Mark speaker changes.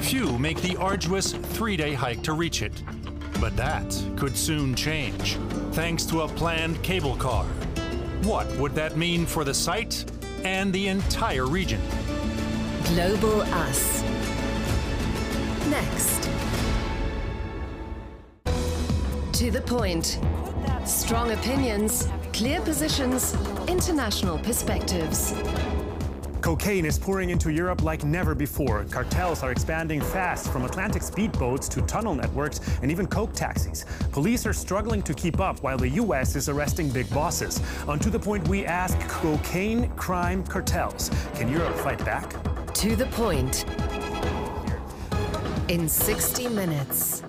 Speaker 1: Few make the arduous 3-day hike to reach it. But that could soon change, thanks to a planned cable car. What would that mean for the site and the entire region?
Speaker 2: Global Us. Next. To the point. Strong opinions, clear positions, international perspectives.
Speaker 3: Cocaine is pouring into Europe like never before. Cartels are expanding fast, from Atlantic speedboats to tunnel networks and even coke taxis. Police are struggling to keep up while the US is arresting big bosses. On To the Point, we ask, cocaine, crime, cartels. Can Europe fight back?
Speaker 2: To the Point. In 60 minutes.